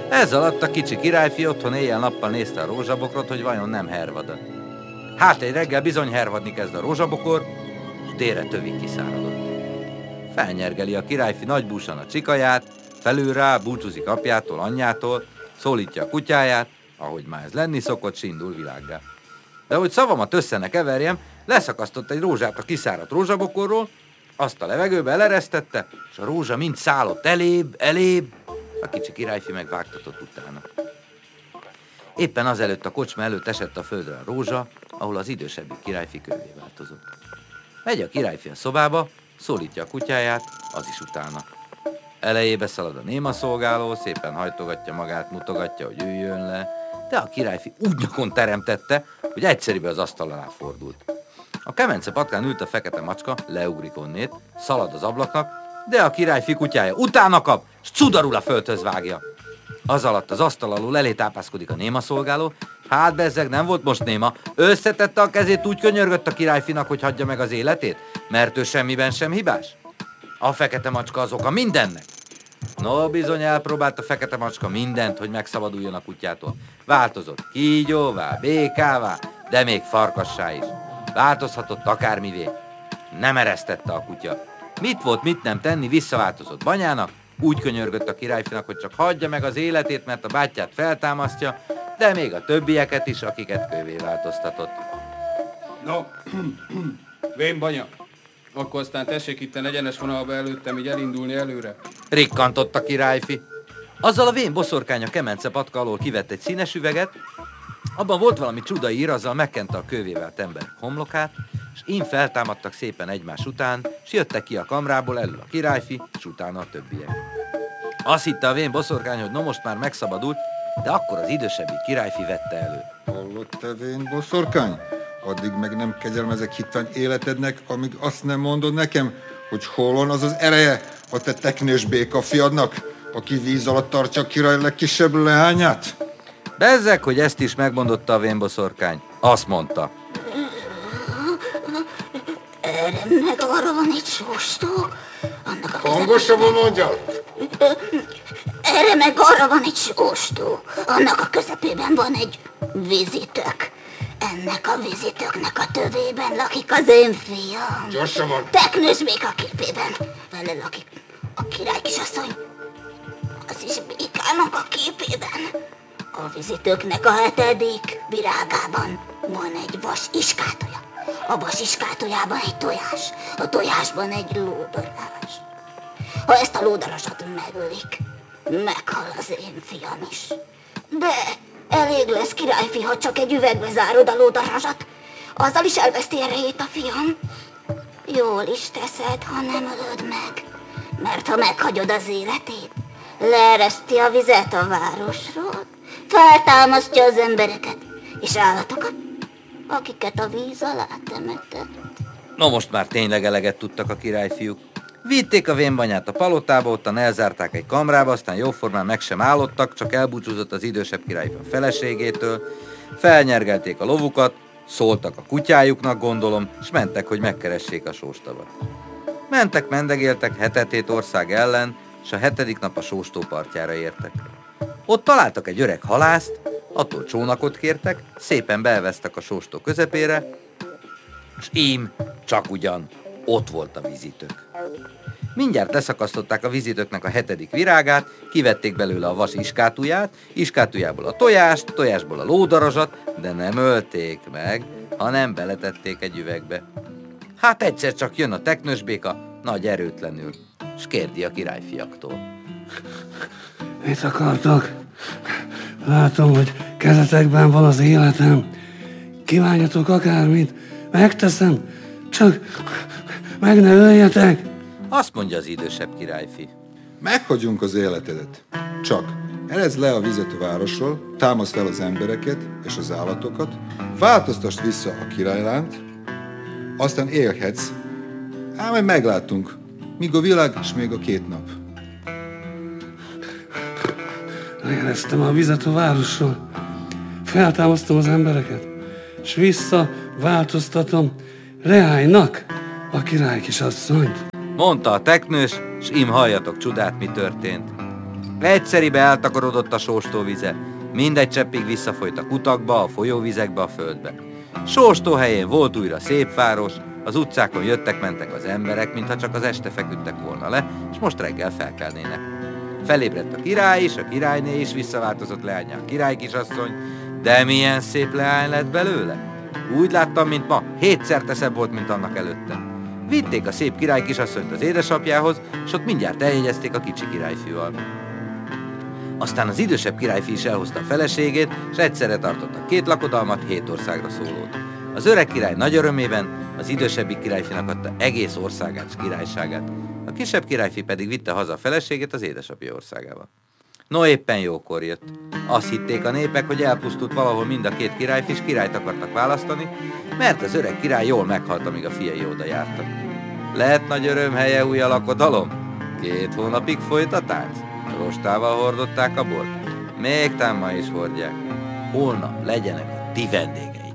Ez alatt a kicsi királyfi otthon éjjel-nappal nézte a rózsabokrot, hogy vajon nem hervad. Hát egy reggel bizony hervadni kezd a rózsabokor, és délre tövig kiszáradott. Felnyergeli a királyfi nagybúsan a csikaját, felül rá búcsúzik apjától, anyjától, szólítja a kutyáját, ahogy már ez lenni szokott, s indul világgá. De hogy szavamat össze ne keverjem, leszakasztott egy rózsát a kiszáradt rózsabokorról, azt a levegőbe eleresztette, és a rózsa mind szállott elébb, a kicsi királyfi meg vágtatott utána. Éppen azelőtt a kocsma előtt esett a földre a rózsa, ahol az idősebbik királyfi kővé változott. Megy a királyfi a szobába, szólítja a kutyáját, az is utána. Elejébe szalad a néma szolgáló, szépen hajtogatja magát, mutogatja, hogy üljön le, de a királyfi úgy nyakon teremtette, hogy egyszerűen az asztal alá fordult. A kemence patkán ült a fekete macska, leugrik onnét, szalad az ablaknak, de a királyfi kutyája utána kap, s cudarul a földhöz vágja. Az alatt az asztal alól elé tápászkodik a néma szolgáló, hát bezzeg nem volt most néma, összetette a kezét, úgy könyörgött a királyfinak, hogy hagyja meg az életét, mert ő semmiben sem hibás. A fekete macska az oka mindennek. No, bizony elpróbált a fekete macska mindent, hogy megszabaduljon a kutyától. Változott kígyóvá, békává, de még farkassá is. Változhatott akármivé. Nem eresztette a kutya. Mit volt, mit nem tenni, visszaváltozott banyának, úgy könyörgött a királyfinak, hogy csak hagyja meg az életét, mert a bátyját feltámasztja, de még a többieket is, akiket kővé változtatott. No, vén banya. Akkor aztán tessék itten egyenes vonalba előttem, így elindulni előre. Rikkantott a királyfi. Azzal a vén boszorkány a kemence patka alól kivett egy színes üveget, abban volt valami csudai ír, azzal megkente a kővé vált ember homlokát, és így feltámadtak szépen egymás után, s jöttek ki a kamrából elől a királyfi, és utána a többiek. Azt hitte a vén boszorkány, hogy no most már megszabadult, de akkor az idősebbik királyfi vette elő. Hallott te, vén boszorkány? Addig meg nem kegyelmezek hitvány életednek, amíg azt nem mondod nekem, hogy hol van az az ereje a te teknős béka fiadnak, aki víz alatt tartja a király legkisebb leányát? Bezzeg, hogy ezt is megmondotta a vén boszorkány. Azt mondta. Erre meg arra van egy sóstó. Hangosabban mondja! Erre meg arra van egy sóstó. Annak a közepében van egy vízitök. Ennek a vízitöknek a tövében lakik az én fiam. Gyorsabban! Teknős béka képében. Vele lakik a király kisasszony. Az is békának a képében. A vízitöknek a 7. virágában van egy vas iskátója. A vas iskátójában egy tojás. A tojásban egy lódarás. Ha ezt a lódarasat megölik, meghal az én fiam is. De elég lesz, királyfi, ha csak egy üvegbe zárod a lódarasat. Azzal is elveszti erejét a fiam. Jól is teszed, ha nem ölöd meg. Mert ha meghagyod az életét, leereszti a vizet a városról, feltámasztja az embereket és állatokat, akiket a víz alá temetett. No most már tényleg eleget tudtak a királyfiúk. Vitték a vénbanyát a palotába, ottan elzárták egy kamrába, aztán jóformán meg sem állottak, csak elbúcsúzott az idősebb királyfi a feleségétől, felnyergelték a lovukat, szóltak a kutyájuknak, gondolom, és mentek, hogy megkeressék a sóstavat. Mentek, mendegéltek 7. ország ellen, és a 7. nap a sóstó partjára értek. Ott találtak egy öreg halászt, attól csónakot kértek, szépen beelveztek a sóstó közepére, és ím, csak ugyan, ott volt a vízitök. Mindjárt leszakasztották a vízitöknek a 7. virágát, kivették belőle a vas iskátuját, iskátujából a tojást, tojásból a lódarazsat, de nem ölték meg, hanem beletették egy üvegbe. Hát egyszer csak jön a teknős béka, nagy erőtlenül, s kérdi a királyfiaktól. Mit akartok? Látom, hogy kezetekben van az életem. Kívánjatok akármit, megteszem, csak meg ne öljetek. Azt mondja az idősebb királyfi. Meghagyjunk az életedet. Csak erezd le a vizet a városról, támaszd fel az embereket és az állatokat, változtasd vissza a királylányt, aztán élhetsz, ám majd meglátunk, míg a világ és még a 2 nap. Leeresztem a vizet a városról, feltámasztom az embereket, és visszaváltoztatom leánynak a király kisasszonyt. Mondta a teknős, s ím halljatok csodát, mi történt. Egyszeribe eltakarodott a sóstó vize. Mindegy cseppig visszafolyt a kutakba, a folyóvizekbe, a földbe. Sóstó helyén volt újra szép város, az utcákon jöttek-mentek az emberek, mintha csak az este feküdtek volna le, és most reggel felkelnének. Felébredt a király is, a királyné is, visszaváltozott leányá a királykisasszony, de milyen szép leány lett belőle. Úgy láttam, mint ma, 7-szer szebb volt, mint annak előtte. Vitték a szép királykisasszonyt az édesapjához, és ott mindjárt eljegyezték a kicsi királyfiúval. Aztán az idősebb királyfi is elhozta a feleségét, és egyszerre tartottak 2 lakodalmat, 7 országra szólót. Az öreg király nagy örömében az idősebbik királyfinak adta egész országát és királyságát, a kisebb királyfi pedig vitte haza a feleségét az édesapja országába. No, éppen jókor jött. Azt hitték a népek, hogy elpusztult valahol mind a 2 királyfi, és királyt akartak választani, mert az öreg király jól meghalt, amíg a fiai oda jártak. Lett nagy öröm helye új a lakodalom? 2 hónapig folyt a tánc. Rostával hordották a bort. Még ma is hordják. Holnap legyenek a ti vendégeim.